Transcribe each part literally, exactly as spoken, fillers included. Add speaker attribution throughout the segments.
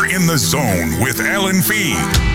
Speaker 1: You're in the zone with Alan Fee.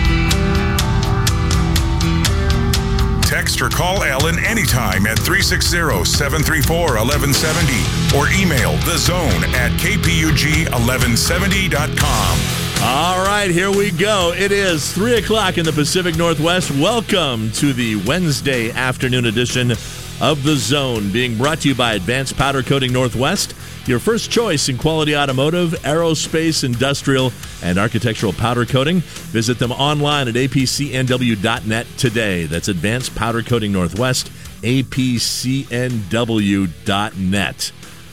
Speaker 1: Text or call Alan anytime at three six zero, seven three four, one one seven zero or email thezone at k p u g eleven seventy dot com.
Speaker 2: All right, here we go. It is three o'clock in the Pacific Northwest. Welcome to the Wednesday afternoon edition of The Zone, being brought to you by Advanced Powder Coating Northwest, your first choice in quality automotive, aerospace, industrial, and architectural powder coating. Visit them online at a p c n w dot net today. That's Advanced Powder Coating Northwest, a p c n w dot net.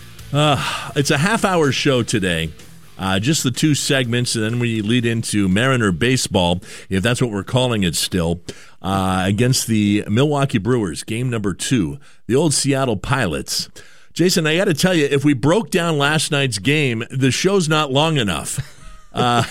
Speaker 2: Uh, it's a half-hour show today. Uh, just the two segments, and then we lead into Mariner baseball, if that's what we're calling it still, uh, against the Milwaukee Brewers, game number two, the old Seattle Pilots. Jason, I got to tell you, if we broke down last night's game, the show's not long enough. Uh,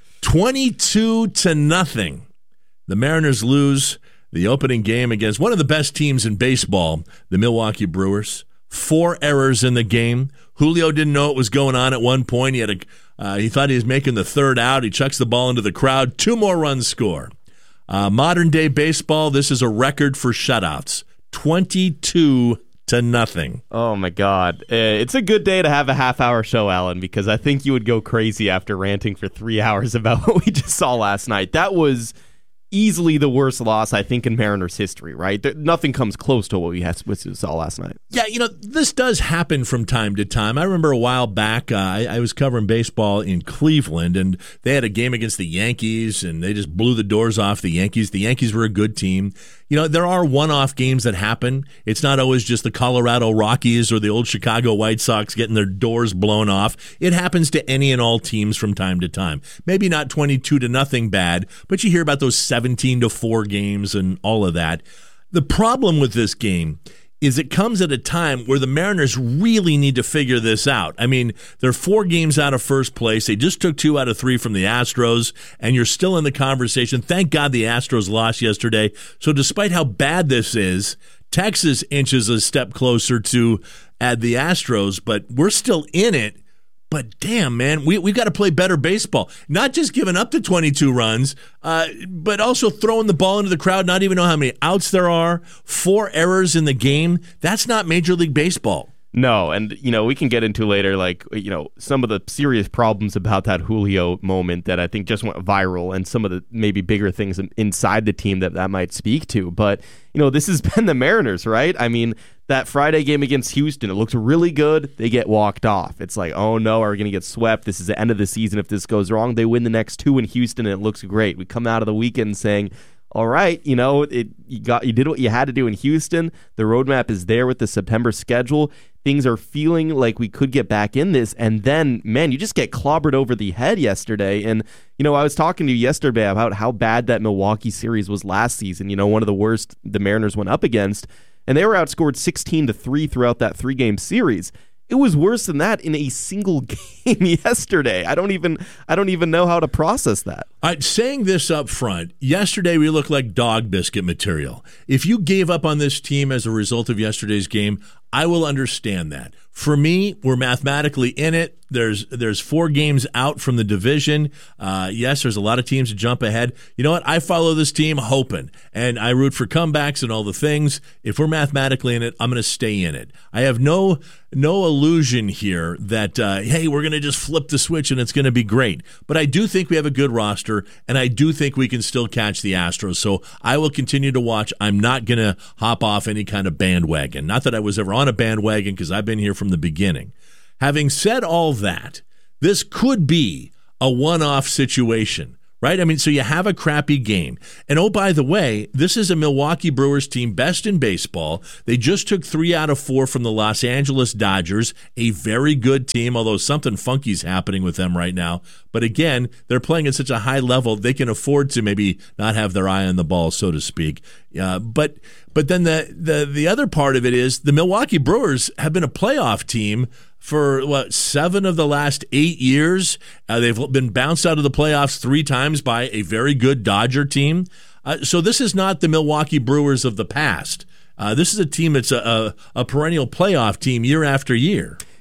Speaker 2: twenty-two to nothing. The Mariners lose the opening game against one of the best teams in baseball, the Milwaukee Brewers. Four errors in the game. Julio didn't know what was going on at one point. He had a, uh, he thought he was making the third out. He chucks the ball into the crowd. Two more runs score. Uh, modern day baseball, this is a record for shutouts. twenty-two to nothing.
Speaker 3: Oh my God. Uh, it's a good day to have a half hour show, Alan, because I think you would go crazy after ranting for three hours about what we just saw last night. That was easily the worst loss, I think, in Mariners history, right? There, nothing comes close to what we had, what we saw last night.
Speaker 2: Yeah, you know, this does happen from time to time. I remember a while back, uh, I, I was covering baseball in Cleveland, and they had a game against the Yankees, and they just blew the doors off the Yankees. The Yankees were a good team. You know, there are one-off games that happen. It's not always just the Colorado Rockies or the old Chicago White Sox getting their doors blown off. It happens to any and all teams from time to time. Maybe not twenty-two to nothing bad, but you hear about those seventeen to four games and all of that. The problem with this game is it comes at a time where the Mariners really need to figure this out. I mean, they're four games out of first place. They just took two out of three from the Astros, and you're still in the conversation. Thank God the Astros lost yesterday. So despite how bad this is, Texas inches a step closer to add the Astros, but we're still in it. But damn, man, we, we've got to play better baseball. Not just giving up the twenty-two runs, uh, but also throwing the ball into the crowd, not even know how many outs there are. Four errors in the game. That's not Major League Baseball.
Speaker 3: No, and, you know, we can get into later, like, you know, some of the serious problems about that Julio moment that I think just went viral and some of the maybe bigger things inside the team that that might speak to. But, you know, this has been the Mariners, right? I mean, that Friday game against Houston, it looked really good. They get walked off. It's like, oh no, are we going to get swept? This is the end of the season. If this goes wrong, they win the next two in Houston and it looks great. We come out of the weekend saying, all right, you know, it you got you did what you had to do in Houston. The roadmap is there with the September schedule. Things are feeling like we could get back in this, and then, man, you just get clobbered over the head yesterday. And, you know, I was talking to you yesterday about how bad that Milwaukee series was last season, you know, one of the worst the Mariners went up against, and they were outscored sixteen to three throughout that three-game series. It was worse than that in a single game yesterday. I don't even I don't even know how to process that.
Speaker 2: All right, saying this up front, yesterday we looked like dog biscuit material. If you gave up on this team as a result of yesterday's game, I will understand that. For me, we're mathematically in it. There's there's four games out from the division. Uh, yes, there's a lot of teams to jump ahead. You know what? I follow this team hoping, and I root for comebacks and all the things. If we're mathematically in it, I'm going to stay in it. I have no no illusion here that, uh, hey, we're going to just flip the switch and it's going to be great. But I do think we have a good roster, and I do think we can still catch the Astros. So I will continue to watch. I'm not going to hop off any kind of bandwagon. Not that I was ever on a bandwagon, because I've been here from the beginning. Having said all that, this could be a one-off situation, right? I mean, so you have a crappy game. And oh, by the way, this is a Milwaukee Brewers team, best in baseball. They just took three out of four from the Los Angeles Dodgers, a very good team, although something funky's happening with them right now. But again, they're playing at such a high level, they can afford to maybe not have their eye on the ball, so to speak. Uh, but but then the, the, the other part of it is the Milwaukee Brewers have been a playoff team for, what, seven of the last eight years. Uh, they've been bounced out of the playoffs three times by a very good Dodger team. Uh, so this is not the Milwaukee Brewers of the past. Uh, this is a team that's a, a, a perennial playoff team year after year.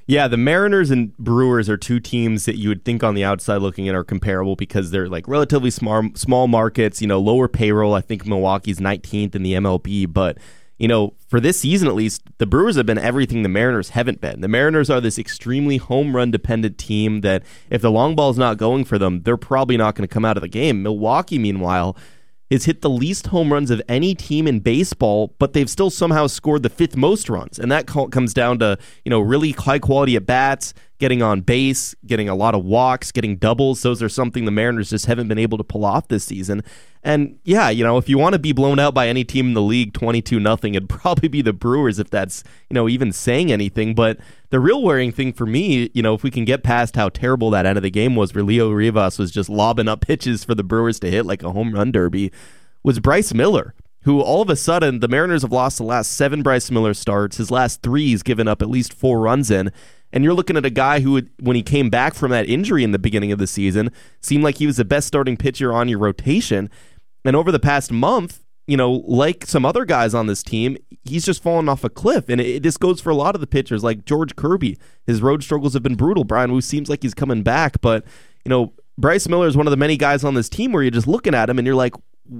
Speaker 3: Yeah, the Mariners and Brewers are two teams that you would think on the outside looking in are comparable because they're like relatively small, small markets, you know, lower payroll. I think Milwaukee's nineteenth in the M L B, but you know, for this season at least, the Brewers have been everything the Mariners haven't been. The Mariners are this extremely home run dependent team that if the long ball's not going for them, they're probably not going to come out of the game. Milwaukee, meanwhile, has hit the least home runs of any team in baseball, but they've still somehow scored the fifth most runs. And that comes down to, you know, really high quality at bats, getting on base, getting a lot of walks, getting doubles. Those are something the Mariners just haven't been able to pull off this season. And yeah, you know, if you want to be blown out by any team in the league twenty-two nothing, it'd probably be the Brewers if that's, you know, even saying anything. But the real worrying thing for me, you know, if we can get past how terrible that end of the game was where Leo Rivas was just lobbing up pitches for the Brewers to hit like a home run derby, was Bryce Miller, who all of a sudden, the Mariners have lost the last seven Bryce Miller starts. His last three, he's given up at least four runs in. And you're looking at a guy who, when he came back from that injury in the beginning of the season, seemed like he was the best starting pitcher on your rotation. And over the past month, you know, like some other guys on this team, he's just fallen off a cliff. And it, this goes for a lot of the pitchers, like George Kirby. His road struggles have been brutal. Brian Wu seems like he's coming back. But, you know, Bryce Miller is one of the many guys on this team where you're just looking at him and you're like,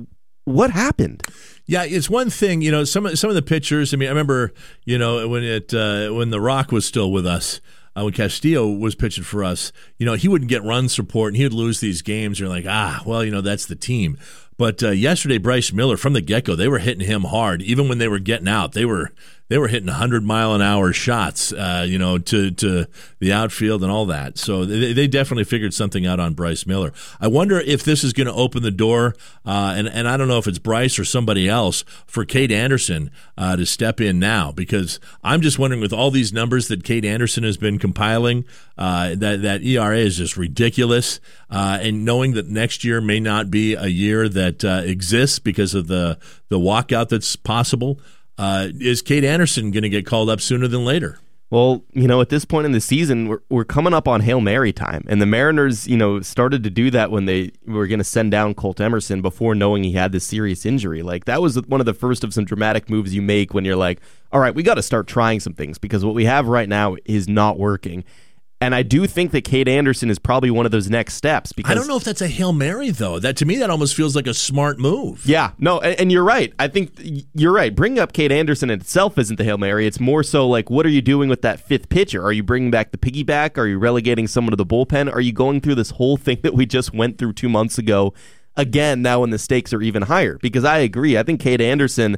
Speaker 3: what happened?
Speaker 2: Yeah, it's one thing, you know, some of, some of the pitchers, I mean, I remember, you know, when it uh, when The Rock was still with us, uh, when Castillo was pitching for us, you know, he wouldn't get run support and he would lose these games. You're like, ah, well, you know, that's the team. But uh, yesterday, Bryce Miller, from the get-go, they were hitting him hard. Even when they were getting out, they were they were hitting one hundred mile an hour shots, uh, you know, to to the outfield and all that. So they, they definitely figured something out on Bryce Miller. I wonder if this is going to open the door, uh, and and I don't know if it's Bryce or somebody else, for Cade Anderson uh, to step in now, because I'm just wondering, with all these numbers that Cade Anderson has been compiling, uh, that that E R A is just ridiculous, uh, and knowing that next year may not be a year that uh, exists because of the the walkout that's possible. Uh, is Cade Anderson going to get called up sooner than later?
Speaker 3: Well, you know, at this point in the season, we're we're coming up on Hail Mary time, and the Mariners, you know, started to do that when they were going to send down Colt Emerson before knowing he had this serious injury. Like, that was one of the first of some dramatic moves you make when you're like, all right, we got to start trying some things because what we have right now is not working. And I do think that Cade Anderson is probably one of those next steps. Because
Speaker 2: I don't know if that's a Hail Mary, though. That to me, that almost feels like a smart move.
Speaker 3: Yeah, no, and, and you're right. I think you're right. Bringing up Cade Anderson in itself isn't the Hail Mary. It's more so like, what are you doing with that fifth pitcher? Are you bringing back the piggyback? Are you relegating someone to the bullpen? Are you going through this whole thing that we just went through two months ago again, now when the stakes are even higher? Because I agree. I think Cade Anderson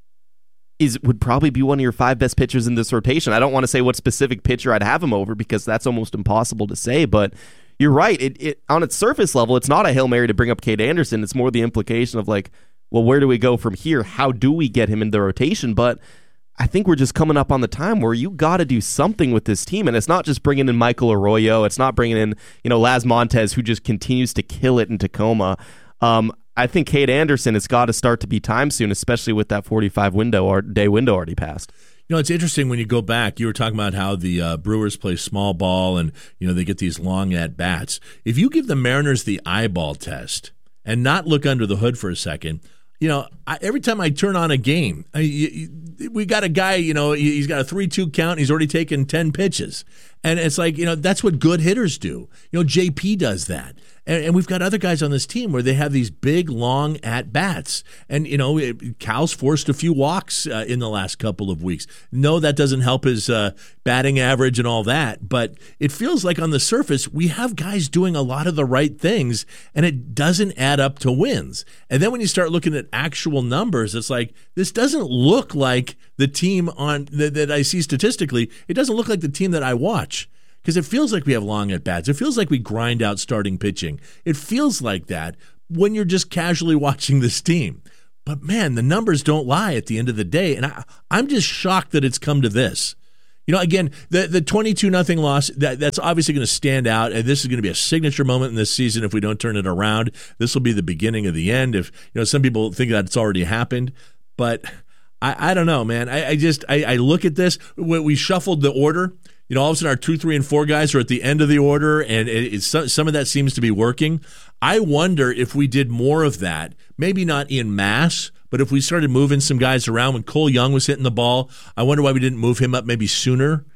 Speaker 3: is would probably be one of your five best pitchers in this rotation. I don't want to say what specific pitcher I'd have him over because that's almost impossible to say, but you're right. It, it on its surface level, it's not a Hail Mary to bring up Cade Anderson. It's more the implication of like, well, where do we go from here? How do we get him in the rotation? But I think we're just coming up on the time where you got to do something with this team, and it's not just bringing in Michael Arroyo. It's not bringing in, you know, Laz Montez, who just continues to kill it in Tacoma. Um, I think Cade Anderson has got to start to be time soon, especially with that forty-five window or day window already passed.
Speaker 2: You know, it's interesting when you go back. You were talking about how the uh, Brewers play small ball and, you know, they get these long at-bats. If you give the Mariners the eyeball test and not look under the hood for a second, you know, I, every time I turn on a game, I, you, we got a guy, you know, he's got a three two count. And he's already taken ten pitches. And it's like, you know, that's what good hitters do. You know, J P does that. And, and we've got other guys on this team where they have these big, long at-bats. And, you know, it, Cal's forced a few walks uh, in the last couple of weeks. No, that doesn't help his uh, batting average and all that. But it feels like on the surface, we have guys doing a lot of the right things, and it doesn't add up to wins. And then when you start looking at actual numbers, it's like, this doesn't look like the team on that, that I see statistically. It doesn't look like the team that I watch. Because it feels like we have long at-bats. It feels like we grind out starting pitching. It feels like that when you're just casually watching this team. But, man, the numbers don't lie at the end of the day. And I, I'm just shocked that it's come to this. You know, again, the the twenty-two nothing loss, that, that's obviously going to stand out. And this is going to be a signature moment in this season if we don't turn it around. This will be the beginning of the end. If, you know, some people think that it's already happened. But I, I don't know, man. I, I just I, I look at this. When we shuffled the order, you know, all of a sudden our two, three, and four guys are at the end of the order, and it, it's, some of that seems to be working. I wonder if we did more of that, maybe not in mass, but if we started moving some guys around when Cole Young was hitting the ball, I wonder why we didn't move him up maybe sooner.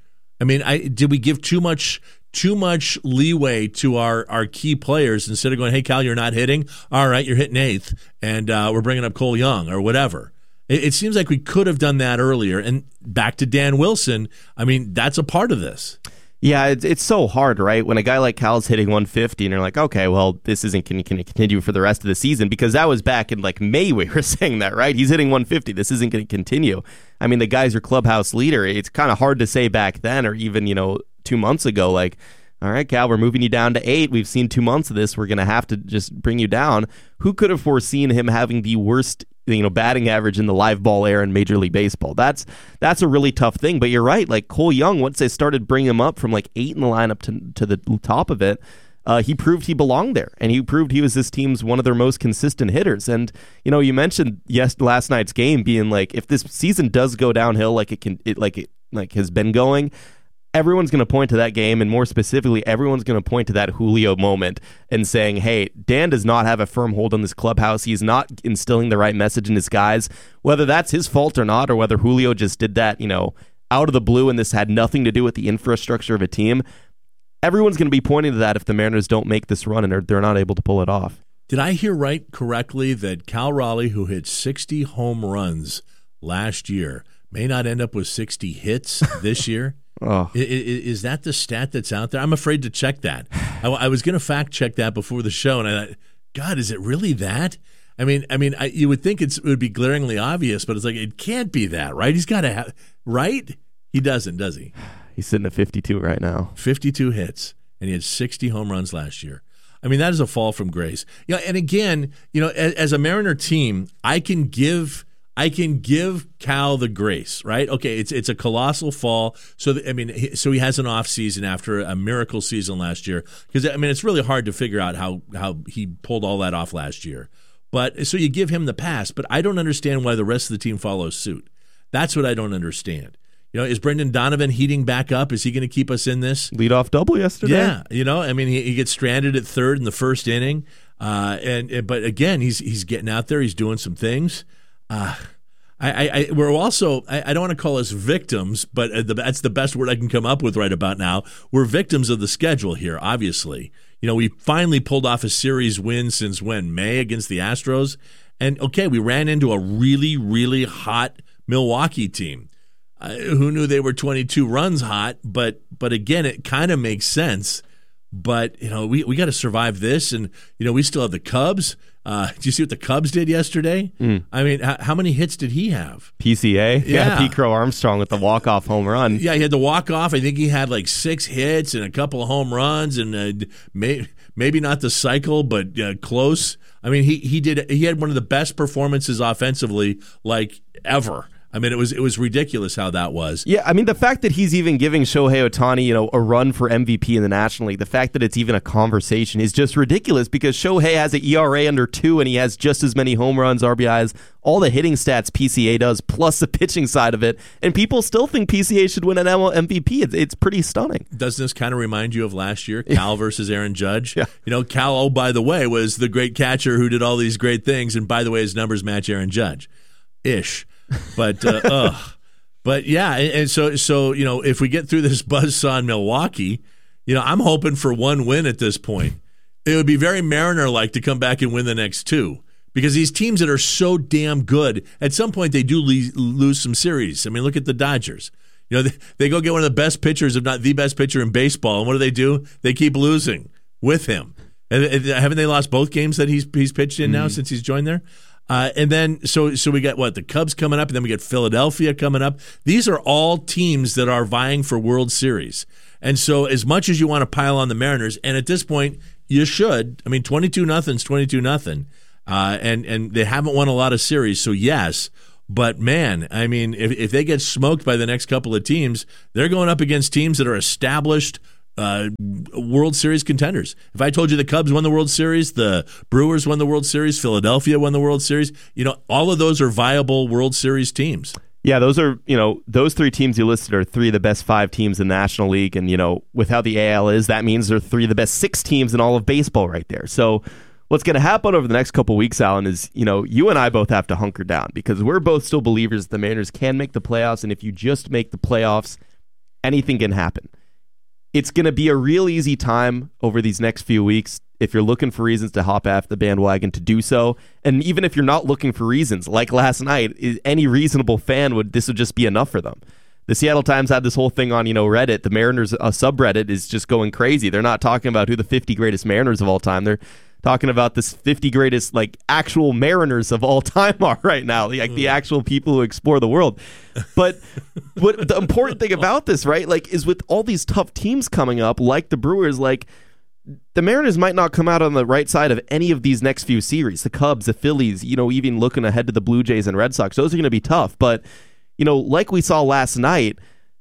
Speaker 2: I mean, I did we give too much too much leeway to our, our key players instead of going, hey, Cal, you're not hitting? All right, you're hitting eighth, and uh, we're bringing up Cole Young or whatever. It, it seems like we could have done that earlier. And back to Dan Wilson, I mean, that's a part of this.
Speaker 3: Yeah, it's, it's so hard, right? When a guy like Cal's hitting one fifty and you're like, okay, well, this isn't going to continue for the rest of the season, because that was back in like May we were saying that, right? He's hitting one fifty. This isn't going to continue. I mean, the guy's your clubhouse leader. It's kind of hard to say back then, or even, you know, two months ago, like, all right, Cal, we're moving you down to eight. We've seen two months of this. We're going to have to just bring you down. Who could have foreseen him having the worst, you know, batting average in the live ball era in Major League Baseball? That's that's a really tough thing. But you're right. Like Cole Young, once they started bringing him up from like eight in the lineup to to the top of it, uh, he proved he belonged there, and he proved he was this team's one of their most consistent hitters. And you know, you mentioned yes last night's game being like, if this season does go downhill like it can, it like it like has been going, everyone's going to point to that game, and more specifically, everyone's going to point to that Julio moment and saying, hey, Dan does not have a firm hold on this clubhouse. He's not instilling the right message in his guys. Whether that's his fault or not, or whether Julio just did that, you know, out of the blue and this had nothing to do with the infrastructure of a team, everyone's going to be pointing to that if the Mariners don't make this run and they're not able to pull it off.
Speaker 2: Did I hear right correctly that Cal Raleigh, who hit sixty home runs last year, may not end up with sixty hits this year? Oh. Is, is that the stat that's out there? I'm afraid to check that. I, I was going to fact check that before the show, and I thought, God, is it really that? I mean, I mean, I, you would think it's, it would be glaringly obvious, but it's like it can't be that, right? He's got to have, right? He doesn't, does he?
Speaker 3: He's sitting at fifty-two right now.
Speaker 2: fifty-two hits, and he had sixty home runs last year. I mean, that is a fall from grace. You know, and again, you know, as, as a Mariner team, I can give. I can give Cal the grace, right? Okay, it's it's a colossal fall. So the, I mean, he, so he has an off season after a miracle season last year. Because I mean, it's really hard to figure out how how he pulled all that off last year. But so you give him the pass. But I don't understand why the rest of the team follows suit. That's what I don't understand. You know, is Brendan Donovan heating back up? Is he going to keep us in this?
Speaker 3: Leadoff double yesterday.
Speaker 2: Yeah, you know, I mean, he, he gets stranded at third in the first inning, uh, and, and but again, he's he's getting out there. He's doing some things. Uh, I, I, we're also, I, I don't want to call us victims, but the, that's the best word I can come up with right about now. We're victims of the schedule here, obviously. You know, we finally pulled off a series win since when? May against the Astros. And, okay, we ran into a really, really hot Milwaukee team. Uh, who knew they were twenty-two runs hot? But, but again, it kind of makes sense. But, you know, we, we got to survive this. And, you know, we still have the Cubs. Uh, did you see what the Cubs did yesterday? Mm. I mean, how, how many hits did he have?
Speaker 3: P C A? Yeah, yeah Pete Crow Armstrong with the walk-off home run.
Speaker 2: Yeah, he had the walk-off. I think he had like six hits and a couple of home runs, and uh, may, maybe not the cycle, but uh, close. I mean, he he did. He had one of the best performances offensively, like ever. I mean, it was it was ridiculous how that was.
Speaker 3: Yeah, I mean, the fact that he's even giving Shohei Ohtani, you know, a run for M V P in the National League, the fact that it's even a conversation is just ridiculous, because Shohei has an E R A under two and he has just as many home runs, R B Is, all the hitting stats P C A does, plus the pitching side of it, and people still think P C A should win an M V P. It's, it's pretty stunning.
Speaker 2: Doesn't this kind of remind you of last year, Cal versus Aaron Judge?
Speaker 3: Yeah.
Speaker 2: You know, Cal, oh, by the way, was the great catcher who did all these great things, and by the way, his numbers match Aaron Judge. Ish. But, uh, ugh. But yeah, and so so you know, if we get through this buzzsaw in Milwaukee, you know, I'm hoping for one win at this point. It would be very Mariner-like to come back and win the next two, because these teams that are so damn good, at some point they do le- lose some series. I mean, look at the Dodgers. You know, they, they go get one of the best pitchers, if not the best pitcher in baseball, and what do they do? They keep losing with him. And, and haven't they lost both games that he's he's pitched in now mm. since he's joined there? Uh, and then, so so we got, what, the Cubs coming up, and then we got Philadelphia coming up. These are all teams that are vying for World Series. And so as much as you want to pile on the Mariners, and at this point, you should. I mean, twenty-two nothing's twenty-two nothing. Uh, and, and they haven't won a lot of series, so yes. But, man, I mean, if, if they get smoked by the next couple of teams, they're going up against teams that are established Uh, World Series contenders. If I told you the Cubs won the World Series, the Brewers won the World Series, Philadelphia won the World Series, you know, all of those are viable World Series teams.
Speaker 3: Yeah, those are, you know, those three teams you listed are three of the best five teams in the National League. And, you know, with how the A L is, that means they're three of the best six teams in all of baseball right there. So what's going to happen over the next couple of weeks, Alan, is, you know, you and I both have to hunker down, because we're both still believers that the Mariners can make the playoffs. And if you just make the playoffs, anything can happen. It's going to be a real easy time over these next few weeks if you're looking for reasons to hop off the bandwagon to do so. And even if you're not looking for reasons, like last night, any reasonable fan would, this would just be enough for them. The Seattle Times had this whole thing on, you know, Reddit. The Mariners uh, subreddit is just going crazy. They're not talking about who the fifty greatest Mariners of all time. They're talking about this fifty greatest, like, actual Mariners of all time are right now, like mm. the actual people who explore the world. But what the important thing about this, right, like, is with all these tough teams coming up, like the Brewers, like, the Mariners might not come out on the right side of any of these next few series. The Cubs, the Phillies, you know, even looking ahead to the Blue Jays and Red Sox, those are going to be tough. But, you know, like we saw last night,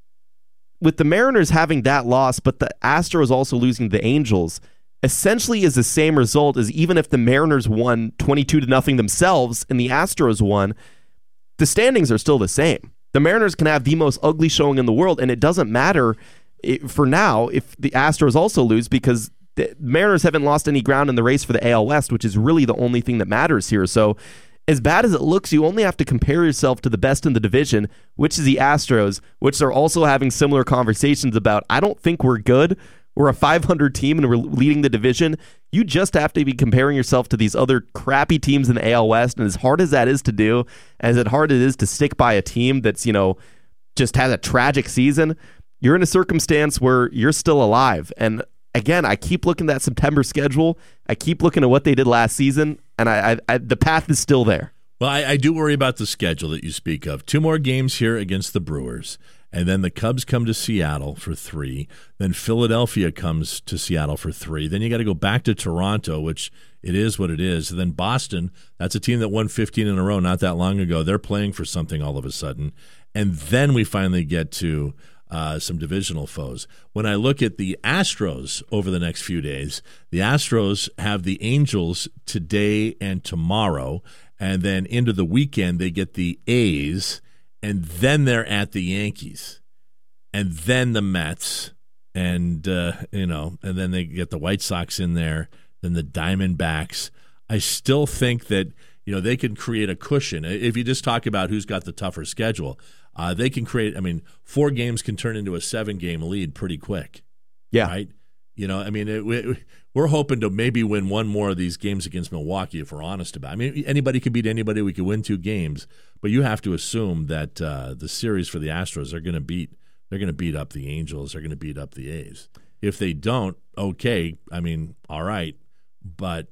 Speaker 3: with the Mariners having that loss, but the Astros also losing to the Angels, essentially is the same result as even if the Mariners won twenty-two to nothing themselves and the Astros won, the standings are still the same. The Mariners can have the most ugly showing in the world, and it doesn't matter for now if the Astros also lose, because the Mariners haven't lost any ground in the race for the A L West, which is really the only thing that matters here. So as bad as it looks, you only have to compare yourself to the best in the division, which is the Astros, which are also having similar conversations about, I don't think we're good. We're a five hundred team and we're leading the division. You just have to be comparing yourself to these other crappy teams in the A L West. And as hard as that is to do, as hard as it is to stick by a team that's, you know, just has a tragic season, you're in a circumstance where you're still alive. And again, I keep looking at that September schedule. I keep looking at what they did last season, and I, I, I the path is still there.
Speaker 2: Well, I, I do worry about the schedule that you speak of. Two more games here against the Brewers. And then the Cubs come to Seattle for three. Then Philadelphia comes to Seattle for three. Then you got to go back to Toronto, which it is what it is. And then Boston, that's a team that won fifteen in a row not that long ago. They're playing for something all of a sudden. And then we finally get to uh, some divisional foes. When I look at the Astros over the next few days, the Astros have the Angels today and tomorrow. And then into the weekend, they get the A's. And then they're at the Yankees, and then the Mets, and uh, you know, and then they get the White Sox in there, then the Diamondbacks. I still think that, you know, they can create a cushion. If you just talk about who's got the tougher schedule, uh, they can create. I mean, four games can turn into a seven-game lead pretty quick.
Speaker 3: Yeah,
Speaker 2: right. You know, I mean, it, we, we're hoping to maybe win one more of these games against Milwaukee, if we're honest about it. I mean, anybody could beat anybody. We could win two games, but you have to assume that uh, the series for the Astros are going to beat. They're going to beat up the Angels. They're going to beat up the A's. If they don't, okay. I mean, all right, but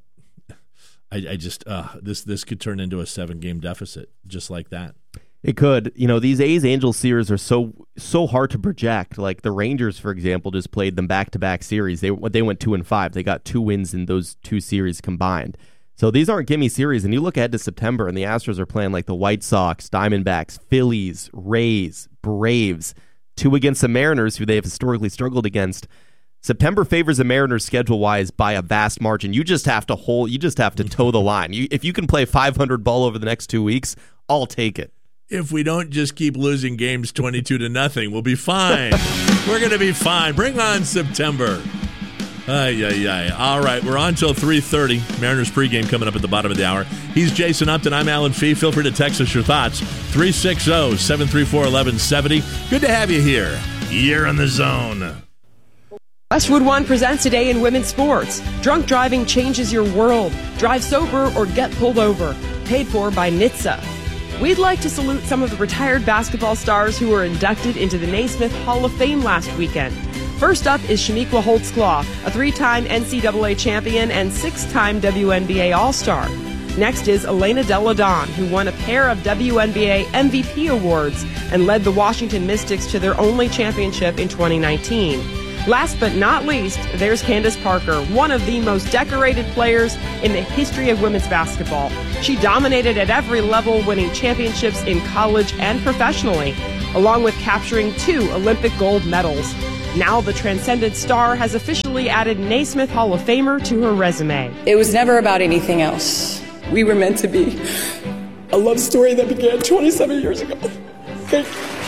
Speaker 2: I, I just uh, this this could turn into a seven-game deficit just like that.
Speaker 3: It could. You know, these A's-Angels series are so so hard to project. Like the Rangers, for example, just played them back-to-back series. They they went two and five. They got two wins in those two series combined. So these aren't gimme series. And you look ahead to September, and the Astros are playing like the White Sox, Diamondbacks, Phillies, Rays, Braves, two against the Mariners, who they have historically struggled against. September favors the Mariners schedule-wise by a vast margin. You just have to hold. You just have to toe the line. You, if you can play five hundred ball over the next two weeks, I'll take it.
Speaker 2: If we don't just keep losing games twenty-two to nothing, we'll be fine. We're going to be fine. Bring on September. Ay, ay, ay. All right, we're on till three thirty. Mariners pregame coming up at the bottom of the hour. He's Jason Upton. I'm Alan Fee. Feel free to text us your thoughts. three six zero, seven three four, one one seven zero. Good to have you here. You're in the zone.
Speaker 4: Westwood One presents Today in Women's Sports. Drunk driving changes your world. Drive sober or get pulled over. Paid for by N H T S A. We'd like to salute some of the retired basketball stars who were inducted into the Naismith Hall of Fame last weekend. First up is Shaniqua Holtzclaw, a three-time N C double A champion and six-time W N B A All-Star. Next is Elena Delle Donne, who won a pair of W N B A M V P awards and led the Washington Mystics to their only championship in twenty nineteen. Last but not least, there's Candace Parker, one of the most decorated players in the history of women's basketball. She dominated at every level, winning championships in college and professionally, along with capturing two Olympic gold medals. Now the transcendent star has officially added Naismith Hall of Famer to her resume.
Speaker 5: It was never about anything else. We were meant to be a love story that began twenty-seven years ago. Okay.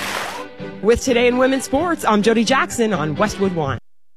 Speaker 4: With Today in Women's Sports, I'm Jody Jackson on Westwood One.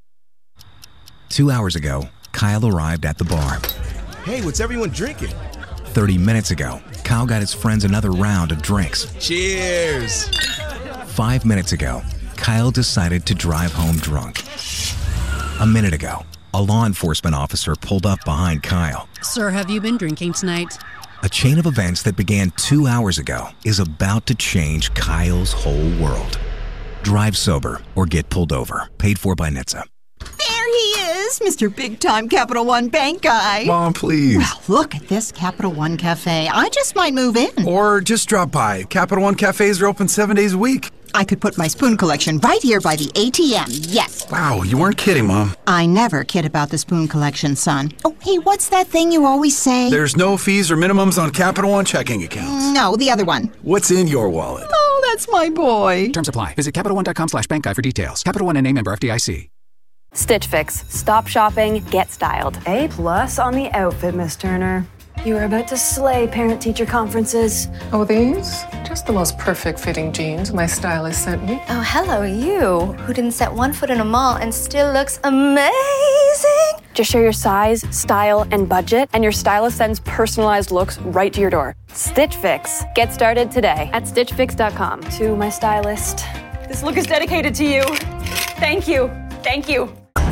Speaker 6: Two hours ago, Kyle arrived at the bar.
Speaker 7: Hey, what's everyone drinking?
Speaker 6: Thirty minutes ago, Kyle got his friends another round of drinks.
Speaker 7: Cheers!
Speaker 6: Five minutes ago, Kyle decided to drive home drunk. A minute ago, a law enforcement officer pulled up behind Kyle.
Speaker 8: Sir, have you been drinking tonight?
Speaker 6: A chain of events that began two hours ago is about to change Kyle's whole world. Drive sober or get pulled over. Paid for by N H T S A.
Speaker 9: There he is, Mister Big Time Capital One Bank guy.
Speaker 7: Mom, please.
Speaker 9: Well, look at this Capital One Cafe. I just might move in.
Speaker 7: Or just drop by. Capital One cafes are open seven days a week.
Speaker 9: I could put my spoon collection right here by the A T M, yes.
Speaker 7: Wow, you weren't kidding, Mom.
Speaker 9: I never kid about the spoon collection, son. Oh, hey, what's that thing you always say?
Speaker 7: There's no fees or minimums on Capital One checking accounts.
Speaker 9: No, the other one.
Speaker 7: What's in your wallet?
Speaker 9: Oh, that's my boy.
Speaker 10: Terms apply. Visit CapitalOne.com slash bank guide for details. Capital One N A member F D I C.
Speaker 11: Stitch Fix. Stop shopping, get styled.
Speaker 12: A plus on the outfit, Miss Turner. You were about to slay parent-teacher conferences.
Speaker 13: Oh, these? Just the most perfect fitting jeans my stylist sent me.
Speaker 14: Oh, hello, you, who didn't set one foot in a mall and still looks amazing.
Speaker 11: Just share your size, style, and budget, and your stylist sends personalized looks right to your door. Stitch Fix. Get started today at stitch fix dot com.
Speaker 12: To my stylist, this look is dedicated to you. Thank you. Thank you.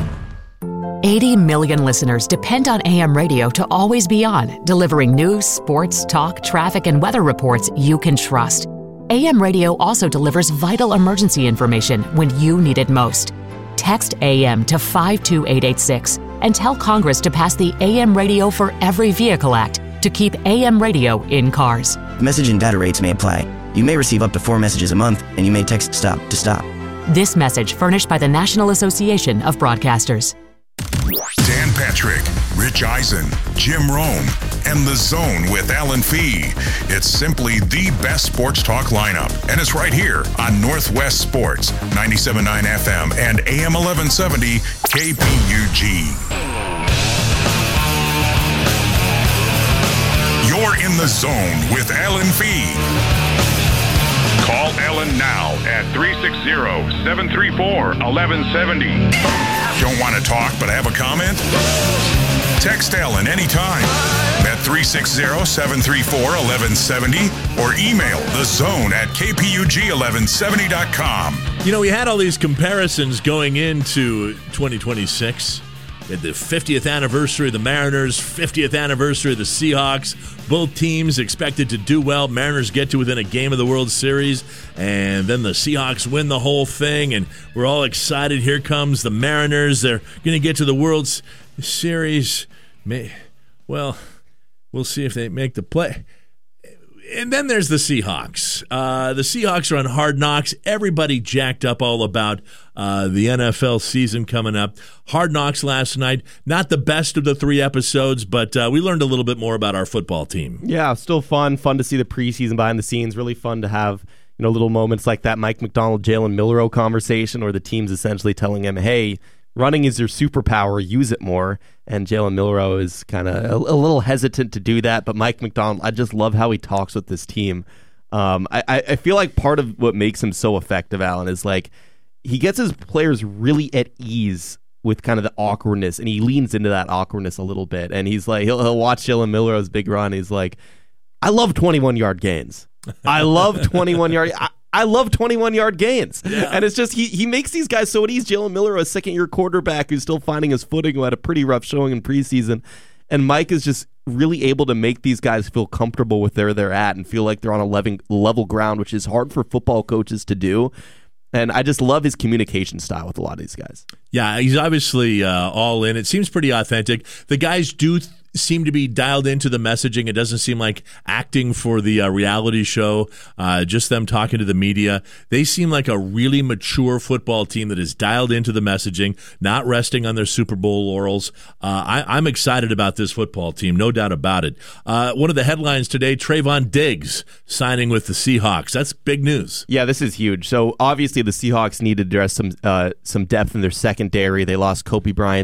Speaker 15: eighty million listeners depend on A M radio to always be on, delivering news, sports, talk, traffic, and weather reports you can trust. A M radio also delivers vital emergency information when you need it most. Text A M to five two eight eight six and tell Congress to pass the A M Radio for Every Vehicle Act to keep A M radio in cars.
Speaker 16: Message and data rates may apply. You may receive up to four messages a month, and you may text STOP to stop.
Speaker 15: This message furnished by the National Association of Broadcasters.
Speaker 1: Dan Patrick, Rich Eisen, Jim Rome, and The Zone with Alan Fee. It's simply the best sports talk lineup, and it's right here on Northwest Sports, ninety-seven point nine F M and A M eleven seventy K P U G. You're in The Zone with Alan Fee. Call Ellen now at three six zero, seven three four, one one seven zero. Don't want to talk but have a comment? Text Ellen anytime at three six zero, seven three four, one one seven zero or email thezone at k p u g eleven seventy dot com.
Speaker 2: You know, we had all these comparisons going into twenty twenty-six. We had the fiftieth anniversary of the Mariners, fiftieth anniversary of the Seahawks. Both teams expected to do well. Mariners get to within a game of the World Series, and then the Seahawks win the whole thing, and we're all excited. Here comes the Mariners. They're going to get to the World Series. May, well, we'll see if they make the play. And then there's the Seahawks. Uh, the Seahawks are on Hard Knocks. Everybody jacked up all about uh, the N F L season coming up. Hard Knocks last night. Not the best of the three episodes, but uh, we learned a little bit more about our football team.
Speaker 3: Yeah, still fun. Fun to see the preseason behind the scenes. Really fun to have, you know, little moments like that Mike McDonald, Jalen Milroe conversation where the team's essentially telling him, hey, running is your superpower, use it more. And Jalen Milroe is kind of a, a little hesitant to do that. But Mike McDonald, I just love how he talks with this team. Um, I, I feel like part of what makes him so effective, Alan, is like he gets his players really at ease with kind of the awkwardness, and he leans into that awkwardness a little bit. And he's like, he'll, he'll watch Jalen Milroe's big run. He's like, I love twenty-one yard gains. I love twenty-one yard. I, I love twenty-one yard gains. Yeah. And it's just, he he makes these guys so at ease. Jalen Milroe, a second year quarterback who's still finding his footing, who had a pretty rough showing in preseason. And Mike is just really able to make these guys feel comfortable with where they're at and feel like they're on a level, level ground, which is hard for football coaches to do. And I just love his communication style with a lot of these guys.
Speaker 2: Yeah, he's obviously uh, all in. It seems pretty authentic. The guys do th- seem to be dialed into the messaging. It doesn't seem like acting for the uh, reality show, uh, just them talking to the media. They seem like a really mature football team that is dialed into the messaging, not resting on their Super Bowl laurels. Uh, I, I'm excited about this football team, no doubt about it. Uh, one of the headlines today, Trayvon Diggs signing with the Seahawks. That's big news.
Speaker 3: Yeah, this is huge. So obviously the Seahawks need to address some uh, some depth in their secondary. They lost Kobe Bryant